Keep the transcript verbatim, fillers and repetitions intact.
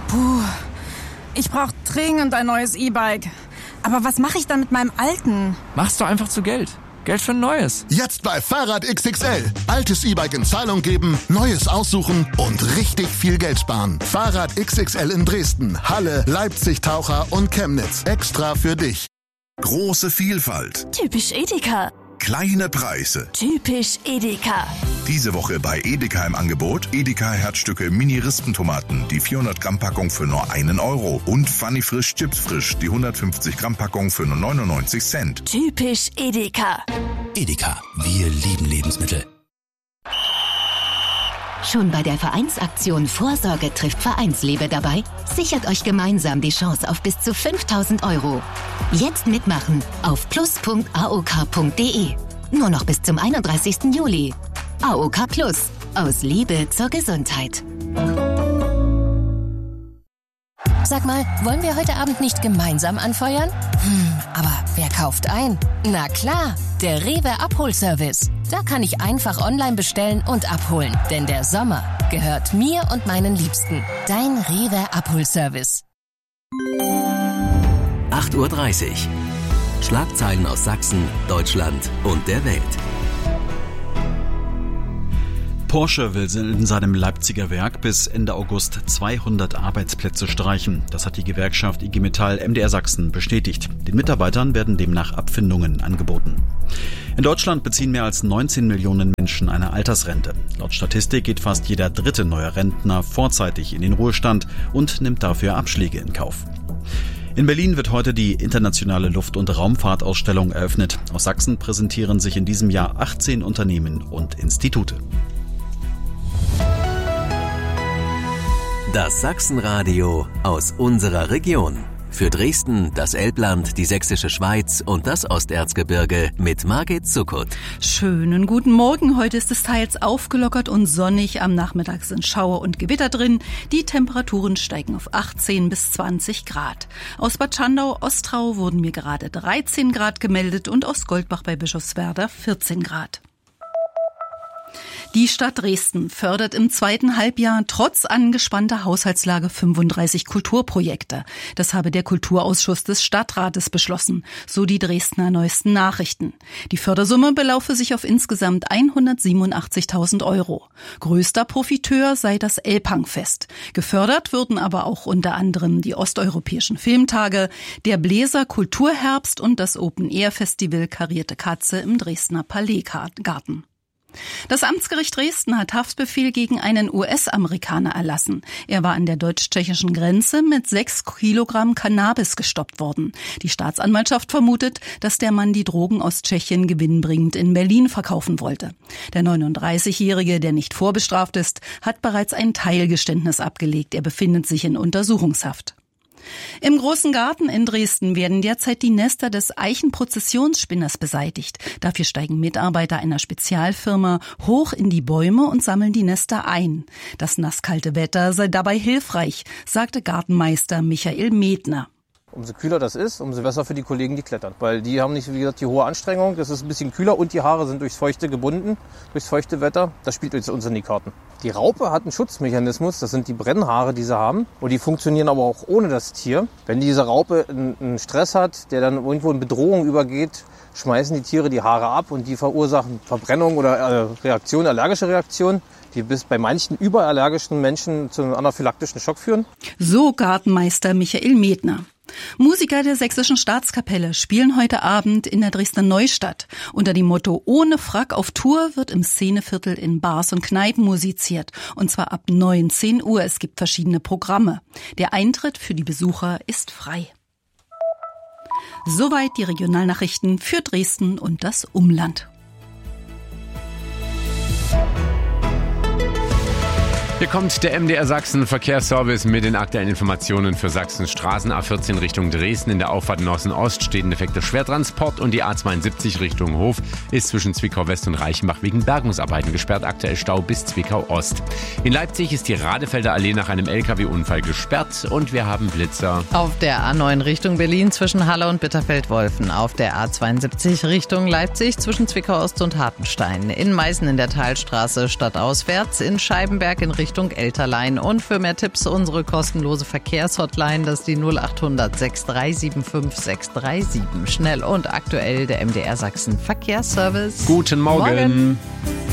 Puh, ich brauche dringend ein neues E-Bike. Aber was mache ich dann mit meinem alten? Mach's doch einfach zu Geld. Geld für ein neues. Jetzt bei Fahrrad X X L. Altes E-Bike in Zahlung geben, neues aussuchen und richtig viel Geld sparen. Fahrrad X X L in Dresden, Halle, Leipzig, Taucher und Chemnitz. Extra für dich. Große Vielfalt. Typisch Edeka. Kleine Preise. Typisch Edeka. Diese Woche bei Edeka im Angebot Edeka Herzstücke Mini-Rispentomaten, die vierhundert Gramm Packung für nur einen Euro. Und Funny Frisch Chips Frisch, die hundertfünfzig Gramm Packung für nur neunundneunzig Cent. Typisch Edeka. Edeka, wir lieben Lebensmittel. Schon bei der Vereinsaktion Vorsorge trifft Vereinsliebe dabei? Sichert euch gemeinsam die Chance auf bis zu fünftausend Euro. Jetzt mitmachen auf plus punkt a o k punkt d e. Nur noch bis zum einunddreißigsten Juli. A O K Plus. Aus Liebe zur Gesundheit. Sag mal, wollen wir heute Abend nicht gemeinsam anfeuern? Hm, aber wer kauft ein? Na klar, der Rewe Abholservice. Da kann ich einfach online bestellen und abholen. Denn der Sommer gehört mir und meinen Liebsten. Dein Rewe Abholservice. acht Uhr dreißig. Schlagzeilen aus Sachsen, Deutschland und der Welt. Porsche will in seinem Leipziger Werk bis Ende August zweihundert Arbeitsplätze streichen. Das hat die Gewerkschaft I G Metall M D R Sachsen bestätigt. Den Mitarbeitern werden demnach Abfindungen angeboten. In Deutschland beziehen mehr als neunzehn Millionen Menschen eine Altersrente. Laut Statistik geht fast jeder dritte neue Rentner vorzeitig in den Ruhestand und nimmt dafür Abschläge in Kauf. In Berlin wird heute die internationale Luft- und Raumfahrtausstellung eröffnet. Aus Sachsen präsentieren sich in diesem Jahr achtzehn Unternehmen und Institute. Das Sachsenradio aus unserer Region. Für Dresden, das Elbland, die Sächsische Schweiz und das Osterzgebirge mit Margit Zuckert. Schönen guten Morgen. Heute ist es teils aufgelockert und sonnig. Am Nachmittag sind Schauer und Gewitter drin. Die Temperaturen steigen auf achtzehn bis zwanzig Grad. Aus Bad Schandau, Ostrau wurden mir gerade dreizehn Grad gemeldet und aus Goldbach bei Bischofswerda vierzehn Grad. Die Stadt Dresden fördert im zweiten Halbjahr trotz angespannter Haushaltslage fünfunddreißig Kulturprojekte. Das habe der Kulturausschuss des Stadtrates beschlossen, so die Dresdner Neuesten Nachrichten. Die Fördersumme belaufe sich auf insgesamt hundertsiebenundachtzigtausend Euro. Größter Profiteur sei das Elbhangfest. Gefördert würden aber auch unter anderem die osteuropäischen Filmtage, der Bläser Kulturherbst und das Open-Air-Festival Karierte Katze im Dresdner Palaisgarten. Das Amtsgericht Dresden hat Haftbefehl gegen einen U S-Amerikaner erlassen. Er war an der deutsch-tschechischen Grenze mit sechs Kilogramm Cannabis gestoppt worden. Die Staatsanwaltschaft vermutet, dass der Mann die Drogen aus Tschechien gewinnbringend in Berlin verkaufen wollte. Der neununddreißigjährige, der nicht vorbestraft ist, hat bereits ein Teilgeständnis abgelegt. Er befindet sich in Untersuchungshaft. Im Großen Garten in Dresden werden derzeit die Nester des Eichenprozessionsspinners beseitigt. Dafür steigen Mitarbeiter einer Spezialfirma hoch in die Bäume und sammeln die Nester ein. Das nasskalte Wetter sei dabei hilfreich, sagte Gartenmeister Michael Medner. Umso kühler das ist, umso besser für die Kollegen, die klettern. Weil die haben nicht, wie gesagt, die hohe Anstrengung. Das ist ein bisschen kühler und die Haare sind durchs Feuchte gebunden, durchs feuchte Wetter. Das spielt uns, uns in die Karten. Die Raupe hat einen Schutzmechanismus, das sind die Brennhaare, die sie haben. Und die funktionieren aber auch ohne das Tier. Wenn diese Raupe einen Stress hat, der dann irgendwo in Bedrohung übergeht, schmeißen die Tiere die Haare ab und die verursachen Verbrennung oder Reaktion, allergische Reaktionen, die bis bei manchen überallergischen Menschen zu einem anaphylaktischen Schock führen. So Gartenmeister Michael Medner. Musiker der Sächsischen Staatskapelle spielen heute Abend in der Dresdner Neustadt. Unter dem Motto Ohne Frack auf Tour wird im Szeneviertel in Bars und Kneipen musiziert. Und zwar ab neunzehn Uhr. Es gibt verschiedene Programme. Der Eintritt für die Besucher ist frei. Soweit die Regionalnachrichten für Dresden und das Umland. Hier kommt der M D R Sachsen Verkehrsservice mit den aktuellen Informationen für Sachsens Straßen. A vierzehn Richtung Dresden in der Auffahrt Norsen-Ost steht ein defekter Schwertransport und die A zweiundsiebzig Richtung Hof ist zwischen Zwickau West und Reichenbach wegen Bergungsarbeiten gesperrt. Aktuell Stau bis Zwickau Ost. In Leipzig ist die Radefelder Allee nach einem L K W-Unfall gesperrt und wir haben Blitzer. Auf der A neun Richtung Berlin zwischen Halle und Bitterfeld-Wolfen. Auf der A zweiundsiebzig Richtung Leipzig zwischen Zwickau Ost und Hartenstein. In Meißen in der Teilstraße stadtauswärts. In Scheibenberg in Richtung Richtung Elterlein. Und für mehr Tipps unsere kostenlose Verkehrshotline, das ist die null acht hundert sechs drei sieben fünf sechs drei sieben. Schnell und aktuell der M D R Sachsen Verkehrsservice. Guten Morgen. Morgen.